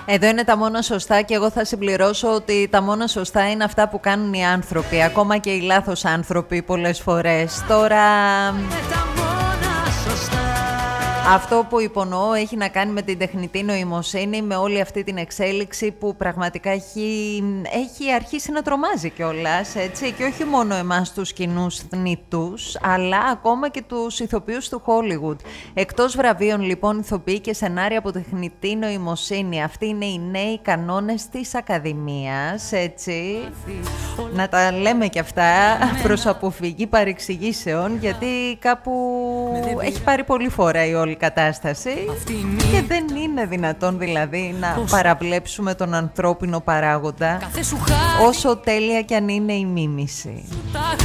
Εδώ είναι τα μόνα σωστά και εγώ θα συμπληρώσω ότι τα μόνα σωστά είναι αυτά που κάνουν οι άνθρωποι, ακόμα και οι λάθος άνθρωποι πολλές φορές. Τώρα... αυτό που υπονοώ έχει να κάνει με την τεχνητή νοημοσύνη, με όλη αυτή την εξέλιξη που πραγματικά έχει αρχίσει να τρομάζει κιόλας, έτσι, και όχι μόνο εμάς τους κοινούς θνητούς, αλλά ακόμα και τους ηθοποιούς του Hollywood. Εκτός βραβείων, λοιπόν, ηθοποιοί και σενάρια από τεχνητή νοημοσύνη. Αυτοί είναι οι νέοι κανόνες της Ακαδημίας, έτσι. Να τα λέμε κι αυτά προς αποφυγή παρεξηγήσεων, γιατί κάπου έχει πάρει πολύ φορά η όλη κατάσταση και δεν είναι δυνατόν δηλαδή να παραβλέψουμε τον ανθρώπινο παράγοντα, όσο τέλεια κι αν είναι η μίμηση.